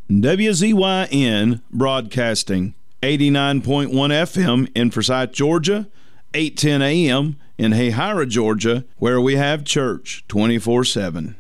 WZYN Broadcasting, 89.1 FM in Forsyth, Georgia, 810 AM in Hayhira, Georgia, where we have church 24/7.